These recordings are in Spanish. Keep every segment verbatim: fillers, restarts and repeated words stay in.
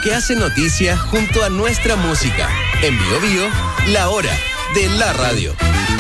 que hace noticia junto a nuestra música. En Bio Bio, la hora de la radio.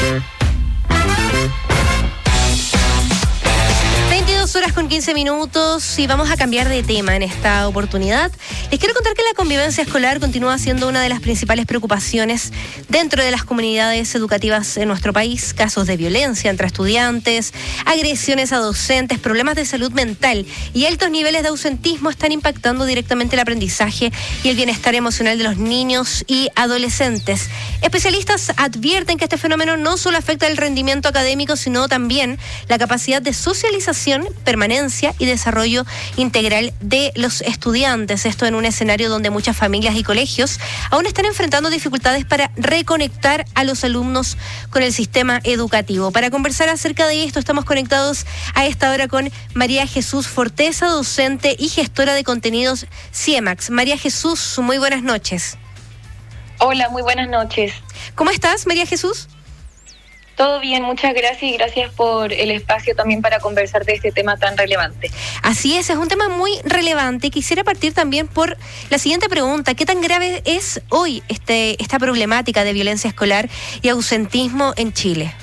veintidós horas con quince minutos y vamos a cambiar de tema en esta oportunidad. Les quiero contar que la convivencia escolar continúa siendo una de las principales preocupaciones dentro de las comunidades educativas en nuestro país. Casos de violencia entre estudiantes, agresiones a docentes, problemas de salud mental y altos niveles de ausentismo están impactando directamente el aprendizaje y el bienestar emocional de los niños y adolescentes. Especialistas advierten que este fenómeno no solo afecta el rendimiento académico, sino también la capacidad de socialización, permanencia y desarrollo integral de los estudiantes. Esto en un escenario donde muchas familias y colegios aún están enfrentando dificultades para reconectar a los alumnos con el sistema educativo. Para conversar acerca de esto estamos conectados a esta hora con María Jesús Forteza, docente y gestora de contenidos CIEMAX. María Jesús, muy buenas noches. Hola, muy buenas noches. ¿Cómo estás, María Jesús? Todo bien, muchas gracias y gracias por el espacio también para conversar de este tema tan relevante. Así es, es un tema muy relevante. Quisiera partir también por la siguiente pregunta. ¿Qué tan grave es hoy este, esta problemática de violencia escolar y ausentismo en Chile?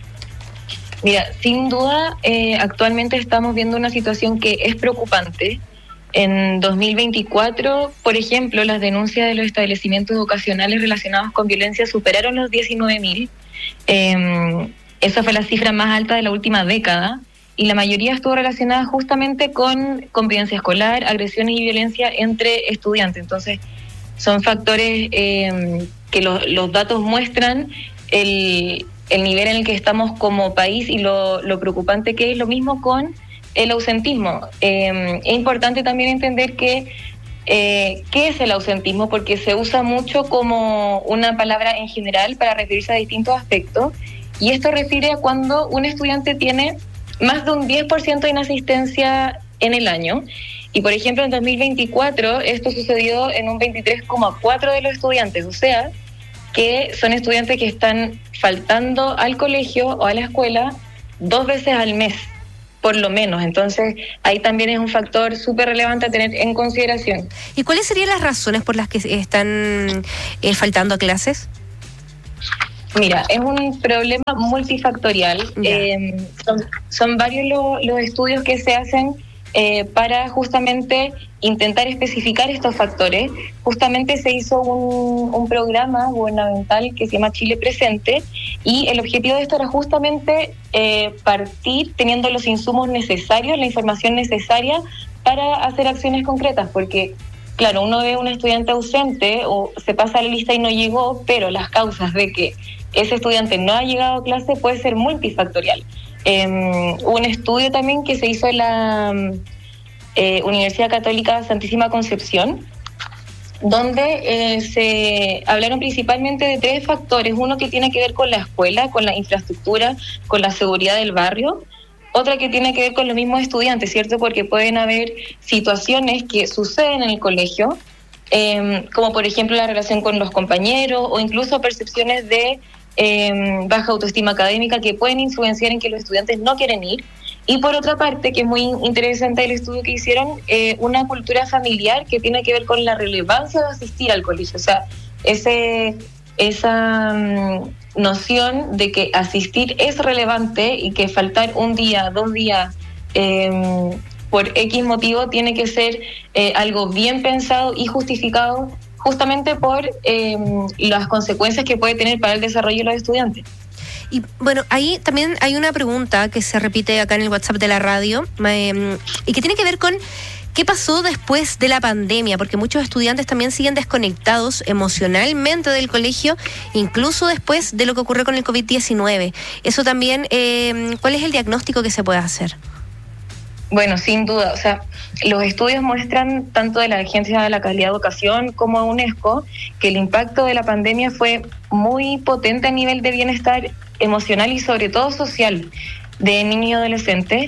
Mira, sin duda, eh, actualmente estamos viendo una situación que es preocupante. En dos mil veinticuatro, por ejemplo, las denuncias de los establecimientos educacionales relacionados con violencia superaron los diecinueve mil. Eh, esa fue la cifra más alta de la última década y la mayoría estuvo relacionada justamente con convivencia escolar, agresiones y violencia entre estudiantes. Entonces, son factores eh, que lo, los datos muestran el, el nivel en el que estamos como país y lo, lo preocupante que es. Lo mismo con el ausentismo. Eh, es importante también entender que Eh, ¿qué es el ausentismo? Porque se usa mucho como una palabra en general para referirse a distintos aspectos, y esto refiere a cuando un estudiante tiene más de un diez por ciento de inasistencia en el año, y por ejemplo en dos mil veinticuatro esto sucedió en un veintitrés coma cuatro por ciento de los estudiantes, o sea que son estudiantes que están faltando al colegio o a la escuela dos veces al mes, por lo menos. Entonces, ahí también es un factor súper relevante a tener en consideración. ¿Y cuáles serían las razones por las que están eh, faltando a clases? Mira, es un problema multifactorial. Eh, son, son varios lo, los estudios que se hacen eh, para justamente intentar especificar estos factores. Justamente se hizo un, un programa gubernamental que se llama Chile Presente, y el objetivo de esto era justamente eh, partir teniendo los insumos necesarios, la información necesaria para hacer acciones concretas, porque claro, uno ve a un estudiante ausente o se pasa la lista y no llegó, pero las causas de que ese estudiante no ha llegado a clase puede ser multifactorial. Eh, un estudio también que se hizo en la eh, Universidad Católica Santísima Concepción, donde eh, se hablaron principalmente de tres factores. Uno que tiene que ver con la escuela, con la infraestructura, con la seguridad del barrio. Otra que tiene que ver con los mismos estudiantes, ¿cierto? Porque pueden haber situaciones que suceden en el colegio, eh, como por ejemplo la relación con los compañeros o incluso percepciones de eh, baja autoestima académica que pueden influenciar en que los estudiantes no quieren ir. Y por otra parte, que es muy interesante el estudio que hicieron, eh, una cultura familiar que tiene que ver con la relevancia de asistir al colegio. O sea, ese, esa um, noción de que asistir es relevante y que faltar un día, dos días, eh, por X motivo, tiene que ser eh, algo bien pensado y justificado justamente por eh, las consecuencias que puede tener para el desarrollo de los estudiantes. Y bueno, ahí también hay una pregunta que se repite acá en el WhatsApp de la radio eh, y que tiene que ver con qué pasó después de la pandemia, porque muchos estudiantes también siguen desconectados emocionalmente del colegio, incluso después de lo que ocurrió con el covid diecinueve. Eso también, eh, ¿cuál es el diagnóstico que se puede hacer? Bueno, sin duda, o sea, los estudios muestran tanto de la Agencia de la Calidad de Educación como de UNESCO que el impacto de la pandemia fue muy potente a nivel de bienestar emocional y sobre todo social de niños y adolescentes.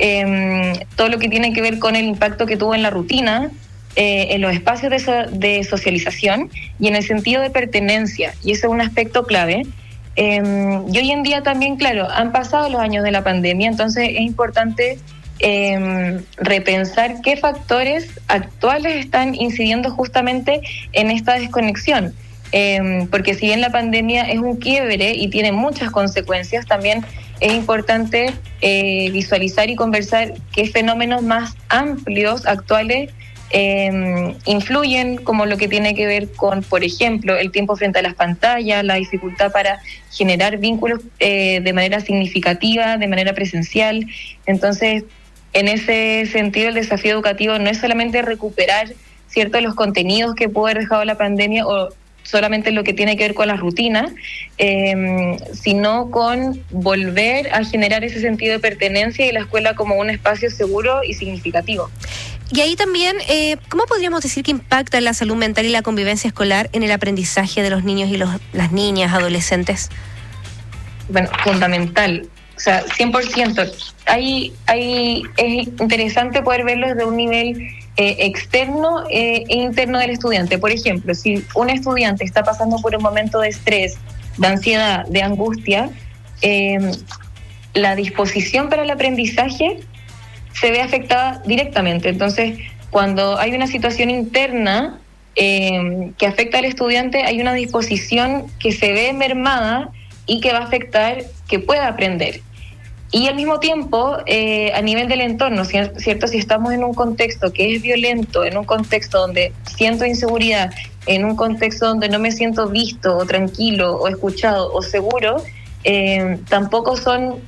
Eh, todo lo que tiene que ver con el impacto que tuvo en la rutina, eh, en los espacios de, so, de socialización y en el sentido de pertenencia, y ese es un aspecto clave. Eh, y hoy en día también, claro, han pasado los años de la pandemia, entonces es importante eh, repensar qué factores actuales están incidiendo justamente en esta desconexión. Eh, porque si bien la pandemia es un quiebre y tiene muchas consecuencias, también es importante eh, visualizar y conversar qué fenómenos más amplios, actuales, eh, influyen, como lo que tiene que ver con, por ejemplo, el tiempo frente a las pantallas, la dificultad para generar vínculos eh, de manera significativa, de manera presencial. Entonces, en ese sentido, el desafío educativo no es solamente recuperar, ¿cierto?, los contenidos que pudo haber dejado la pandemia o solamente lo que tiene que ver con la rutina, eh, sino con volver a generar ese sentido de pertenencia y la escuela como un espacio seguro y significativo. Y ahí también, eh, ¿cómo podríamos decir que impacta la salud mental y la convivencia escolar en el aprendizaje de los niños y los, las niñas, adolescentes? Bueno, fundamental. O sea, cien por ciento. Hay, hay, es interesante poder verlo desde un nivel eh, externo eh, e interno del estudiante. Por ejemplo, si un estudiante está pasando por un momento de estrés, de ansiedad, de angustia, eh, la disposición para el aprendizaje se ve afectada directamente. Entonces, cuando hay una situación interna eh, que afecta al estudiante, hay una disposición que se ve mermada y que va a afectar que pueda aprender. Y al mismo tiempo, eh, a nivel del entorno, ¿cierto? Si estamos en un contexto que es violento, en un contexto donde siento inseguridad, en un contexto donde no me siento visto o tranquilo o escuchado o seguro, eh, tampoco son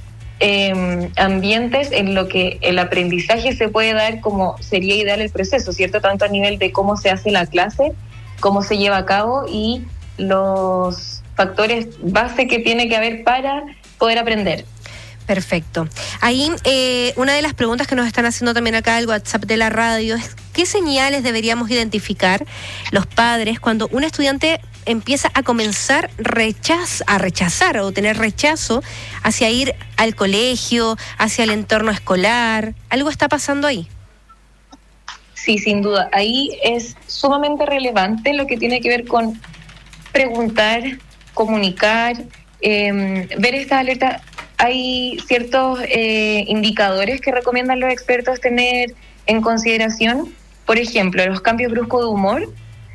eh, ambientes en lo que el aprendizaje se puede dar como sería ideal el proceso, ¿cierto? Tanto a nivel de cómo se hace la clase, cómo se lleva a cabo y los factores base que tiene que haber para poder aprender. Perfecto. Ahí eh, una de las preguntas que nos están haciendo también acá el WhatsApp de la radio es ¿qué señales deberíamos identificar los padres cuando un estudiante empieza a comenzar rechaz, a rechazar o tener rechazo hacia ir al colegio, hacia el entorno escolar? ¿Algo está pasando ahí? Sí, sin duda. Ahí es sumamente relevante lo que tiene que ver con preguntar, comunicar, eh, ver estas alertas. Hay ciertos eh, indicadores que recomiendan los expertos tener en consideración. Por ejemplo, los cambios bruscos de humor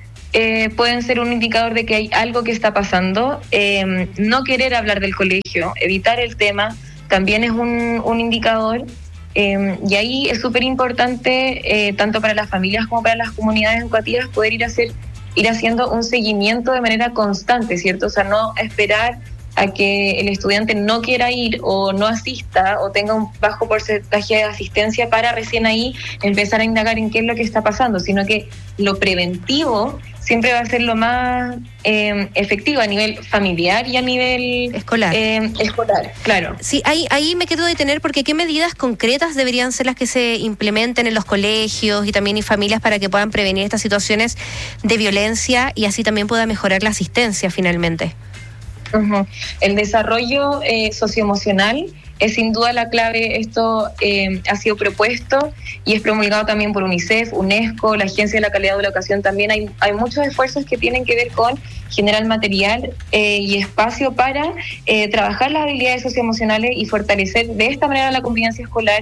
eh, pueden ser un indicador de que hay algo que está pasando. Eh, no querer hablar del colegio, evitar el tema, también es un, un indicador. Eh, y ahí es súper importante, eh, tanto para las familias como para las comunidades educativas, poder ir a hacer, ir haciendo un seguimiento de manera constante, ¿cierto? O sea, no esperar a que el estudiante no quiera ir o no asista o tenga un bajo porcentaje de asistencia para recién ahí empezar a indagar en qué es lo que está pasando, sino que lo preventivo siempre va a ser lo más eh, efectivo a nivel familiar y a nivel escolar. Eh, escolar, claro. Sí, ahí, ahí me quiero detener porque ¿qué medidas concretas deberían ser las que se implementen en los colegios y también en familias para que puedan prevenir estas situaciones de violencia y así también pueda mejorar la asistencia finalmente? Uh-huh. El desarrollo eh, socioemocional es sin duda la clave. Esto eh, ha sido propuesto y es promulgado también por UNICEF, UNESCO, la Agencia de la Calidad de la Educación. También hay, hay muchos esfuerzos que tienen que ver con generar material eh, y espacio para eh, trabajar las habilidades socioemocionales y fortalecer de esta manera la convivencia escolar.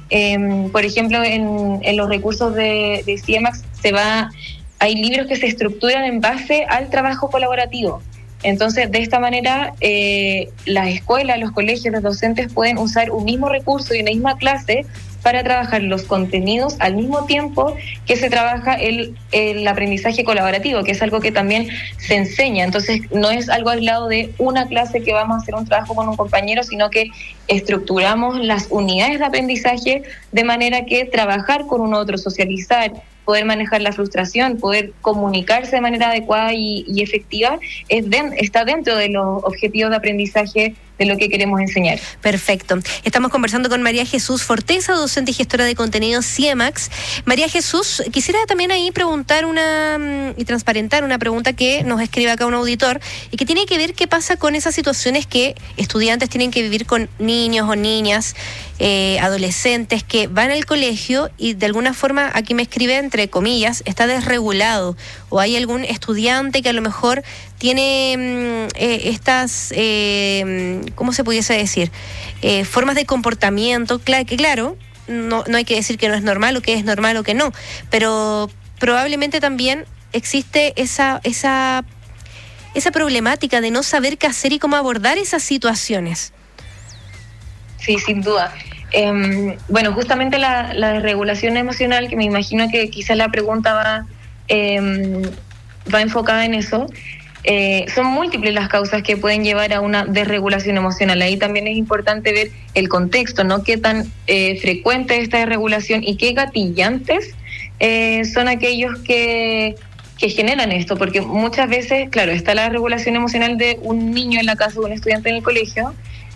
Eh, por ejemplo, en, en los recursos de, de CIEMAX se va, hay libros que se estructuran en base al trabajo colaborativo. Entonces, de esta manera, eh, las escuelas, los colegios, los docentes pueden usar un mismo recurso y una misma clase para trabajar los contenidos al mismo tiempo que se trabaja el, el aprendizaje colaborativo, que es algo que también se enseña. Entonces, no es algo aislado de una clase que vamos a hacer un trabajo con un compañero, sino que estructuramos las unidades de aprendizaje de manera que trabajar con un otro, socializar, poder manejar la frustración, poder comunicarse de manera adecuada y, y efectiva, es de, está dentro de los objetivos de aprendizaje de lo que queremos enseñar. Perfecto. Estamos conversando con María Jesús Forteza, docente y gestora de contenidos CIEMAX. María Jesús, quisiera también ahí preguntar una y transparentar una pregunta que nos escribe acá un auditor y que tiene que ver qué pasa con esas situaciones que estudiantes tienen que vivir con niños o niñas, eh, adolescentes que van al colegio y de alguna forma, aquí me escribe entre comillas, está desregulado o hay algún estudiante que a lo mejor tiene eh, estas, eh, ¿cómo se pudiese decir? Eh, formas de comportamiento, claro, que claro, no, no hay que decir que no es normal o que es normal o que no, pero probablemente también existe esa, esa, esa problemática de no saber qué hacer y cómo abordar esas situaciones. Sí, sin duda. Eh, bueno, justamente la, la desregulación emocional, que me imagino que quizás la pregunta va, eh, va enfocada en eso, eh, son múltiples las causas que pueden llevar a una desregulación emocional. Ahí también es importante ver el contexto, ¿no? Qué tan eh, frecuente es esta desregulación y qué gatillantes eh, son aquellos que, que generan esto, porque muchas veces, claro, está la desregulación emocional de un niño en la casa, de un estudiante en el colegio,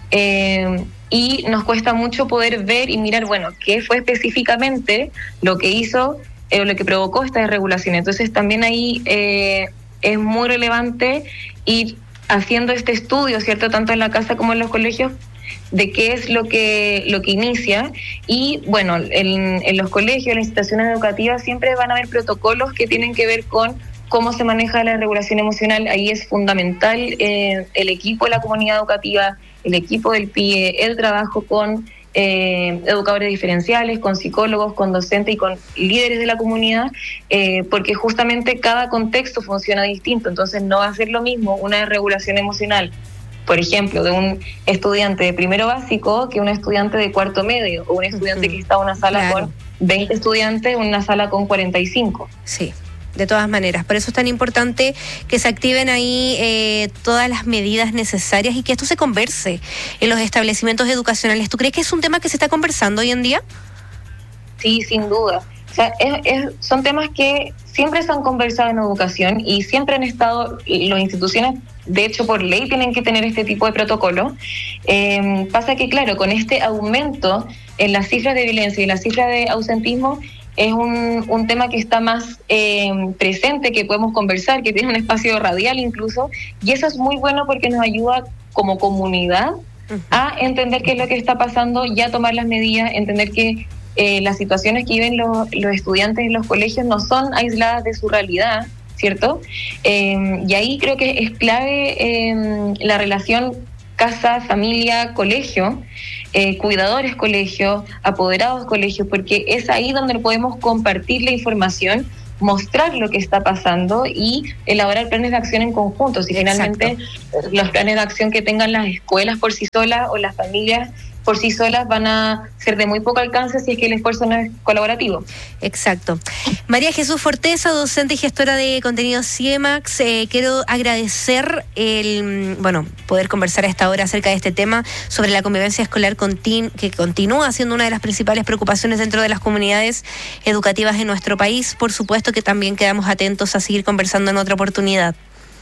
eh, y nos cuesta mucho poder ver y mirar, bueno, qué fue específicamente lo que hizo eh, o lo que provocó esta desregulación. Entonces también ahí eh, es muy relevante ir haciendo este estudio, ¿cierto?, tanto en la casa como en los colegios, de qué es lo que lo que inicia. Y bueno, en, en los colegios, en las instituciones educativas, siempre van a haber protocolos que tienen que ver con cómo se maneja la regulación emocional. Ahí es fundamental eh, el equipo de la comunidad educativa, el equipo del P I E, el trabajo con eh, educadores diferenciales, con psicólogos, con docentes y con líderes de la comunidad, eh, porque justamente cada contexto funciona distinto. Entonces no va a ser lo mismo una desregulación emocional, por ejemplo, de un estudiante de primero básico que un estudiante de cuarto medio, o un estudiante uh-huh. que está en una sala claro. con veinte estudiantes, en una sala con cuarenta y cinco. Sí. De todas maneras, por eso es tan importante que se activen ahí eh, todas las medidas necesarias y que esto se converse en los establecimientos educacionales. ¿Tú crees que es un tema que se está conversando hoy en día? Sí, sin duda. O sea, es, es, son temas que siempre se han conversado en educación y siempre han estado, las instituciones, de hecho por ley, tienen que tener este tipo de protocolo. Eh, pasa que, claro, con este aumento en las cifras de violencia y las cifras de ausentismo, es un, un tema que está más eh, presente, que podemos conversar, que tiene un espacio radial incluso, y eso es muy bueno porque nos ayuda como comunidad a entender qué es lo que está pasando, ya tomar las medidas, entender que eh, las situaciones que viven los, los estudiantes en los colegios no son aisladas de su realidad, ¿cierto? Eh, y ahí creo que es clave eh, la relación casa, familia, colegio, eh, cuidadores colegio, apoderados colegio, porque es ahí donde podemos compartir la información, mostrar lo que está pasando y elaborar planes de acción en conjunto. Si finalmente Exacto. los planes de acción que tengan las escuelas por sí solas o las familias por sí solas van a ser de muy poco alcance si es que el esfuerzo no es colaborativo. Exacto. María Jesús Forteza, docente y gestora de contenidos CIEMAX, eh, quiero agradecer el, bueno, poder conversar a esta hora acerca de este tema sobre la convivencia escolar continu- que continúa siendo una de las principales preocupaciones dentro de las comunidades educativas en nuestro país. Por supuesto que también quedamos atentos a seguir conversando en otra oportunidad.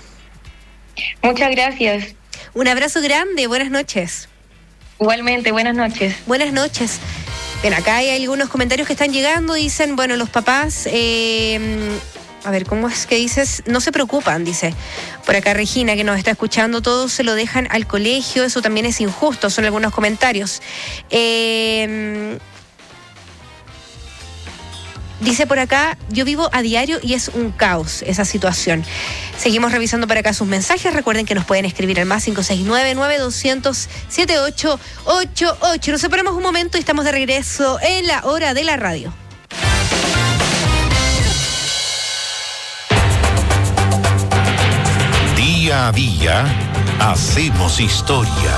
Muchas gracias. Un abrazo grande, buenas noches. Igualmente, buenas noches. Buenas noches. Bien, acá hay algunos comentarios que están llegando, dicen, bueno, los papás, eh, a ver, ¿cómo es que dices? No se preocupan, dice. Por acá Regina, que nos está escuchando, todos se lo dejan al colegio, eso también es injusto, son algunos comentarios. Eh... Dice por acá, yo vivo a diario y es un caos esa situación. Seguimos revisando por acá sus mensajes. Recuerden que nos pueden escribir al más cinco seis nueve, nueve dos cero cero, siete ocho ocho ocho. Nos separamos un momento y estamos de regreso en la hora de la radio. Día a día, hacemos historia.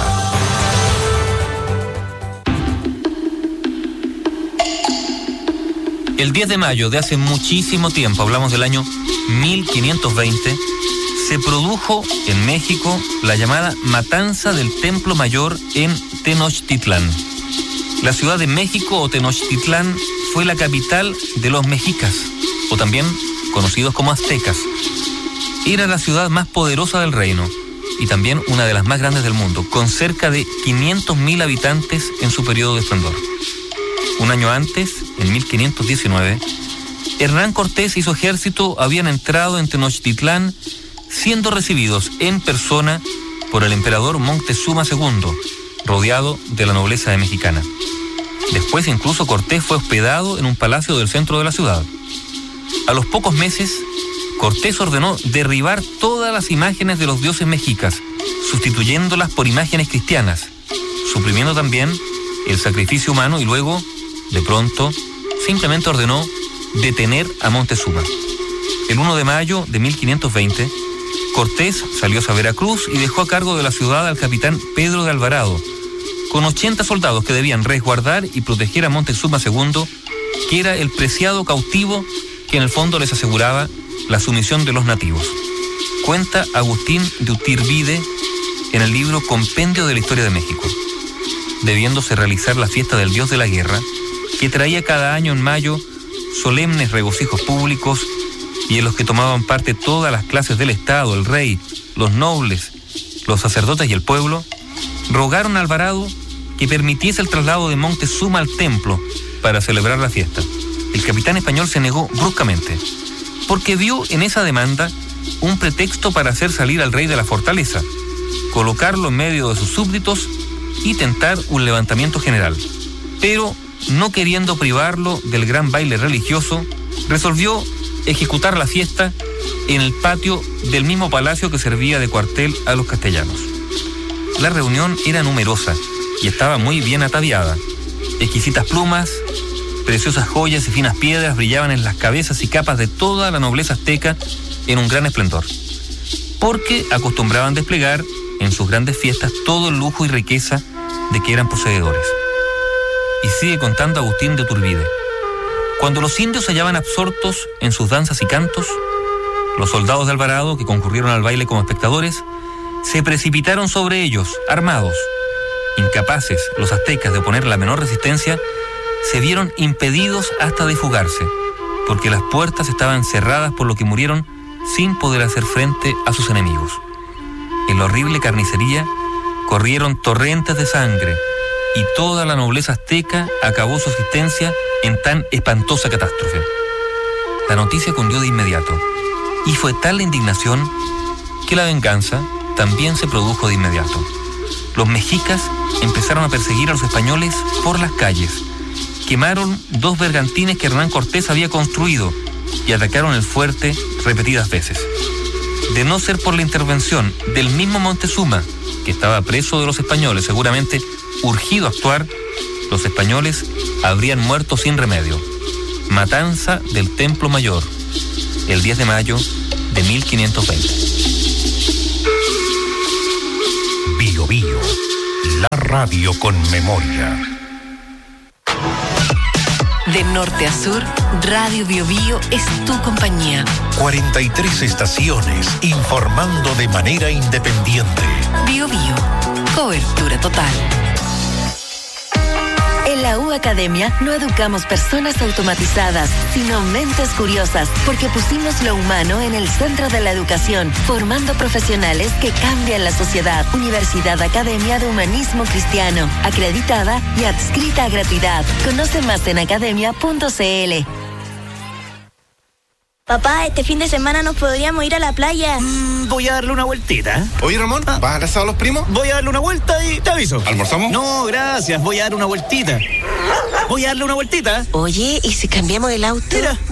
El diez de mayo de hace muchísimo tiempo, hablamos del año mil quinientos veinte, se produjo en México la llamada Matanza del Templo Mayor en Tenochtitlán. La Ciudad de México o Tenochtitlán fue la capital de los mexicas, o también conocidos como aztecas. Era la ciudad más poderosa del reino y también una de las más grandes del mundo, con cerca de quinientos mil habitantes en su periodo de esplendor. Un año antes, en mil quinientos diecinueve, Hernán Cortés y su ejército habían entrado en Tenochtitlán, siendo recibidos en persona por el emperador Moctezuma segundo, rodeado de la nobleza mexicana. Después incluso Cortés fue hospedado en un palacio del centro de la ciudad. A los pocos meses, Cortés ordenó derribar todas las imágenes de los dioses mexicas, sustituyéndolas por imágenes cristianas, suprimiendo también el sacrificio humano y luego De pronto, simplemente ordenó detener a Montezuma. El primero de mayo de mil quinientos veinte, Cortés salió a Veracruz y dejó a cargo de la ciudad al capitán Pedro de Alvarado, con ochenta soldados que debían resguardar y proteger a Montezuma segundo, que era el preciado cautivo que en el fondo les aseguraba la sumisión de los nativos. Cuenta Agustín de Uturbide en el libro Compendio de la Historia de México. Debiéndose realizar la fiesta del dios de la guerra, que traía cada año en mayo solemnes regocijos públicos y en los que tomaban parte todas las clases del Estado, el rey, los nobles, los sacerdotes y el pueblo, rogaron a Alvarado que permitiese el traslado de Montezuma al templo para celebrar la fiesta. El capitán español se negó bruscamente, porque vio en esa demanda un pretexto para hacer salir al rey de la fortaleza, colocarlo en medio de sus súbditos y tentar un levantamiento general. Pero, no queriendo privarlo del gran baile religioso, resolvió ejecutar la fiesta en el patio del mismo palacio que servía de cuartel a los castellanos. La reunión era numerosa y estaba muy bien ataviada. Exquisitas plumas, preciosas joyas y finas piedras brillaban en las cabezas y capas de toda la nobleza azteca en un gran esplendor, porque acostumbraban desplegar en sus grandes fiestas todo el lujo y riqueza de que eran poseedores. Y sigue contando Agustín de Uturbide. Cuando los indios se hallaban absortos en sus danzas y cantos, los soldados de Alvarado, que concurrieron al baile como espectadores, se precipitaron sobre ellos, armados. Incapaces los aztecas de oponer la menor resistencia, se vieron impedidos hasta de fugarse, porque las puertas estaban cerradas, por lo que murieron sin poder hacer frente a sus enemigos. En la horrible carnicería corrieron torrentes de sangre y toda la nobleza azteca acabó su existencia en tan espantosa catástrofe. La noticia cundió de inmediato y fue tal la indignación que la venganza también se produjo de inmediato. Los mexicas empezaron a perseguir a los españoles por las calles, quemaron dos bergantines que Hernán Cortés había construido y atacaron el fuerte repetidas veces. De no ser por la intervención del mismo Montezuma, que estaba preso de los españoles, seguramente urgido a actuar, los españoles habrían muerto sin remedio. Matanza del Templo Mayor, el diez de mayo de mil quinientos veinte. Bio Bio, la radio con memoria. De norte a sur, Radio Bio Bio es tu compañía. cuarenta y tres estaciones informando de manera independiente. Bio Bio, cobertura total. En la U Academia no educamos personas automatizadas, sino mentes curiosas, porque pusimos lo humano en el centro de la educación, formando profesionales que cambian la sociedad. Universidad Academia de Humanismo Cristiano, acreditada y adscrita a gratuidad. Conoce más en academia punto c l. Papá, este fin de semana nos podríamos ir a la playa. Mm, voy a darle una vueltita. Oye, Ramón, ¿vas al asado a los primos? Voy a darle una vuelta y te aviso. ¿Almorzamos? No, gracias. Voy a dar una vueltita. Voy a darle una vueltita. Oye, ¿y si cambiamos el auto? Mira.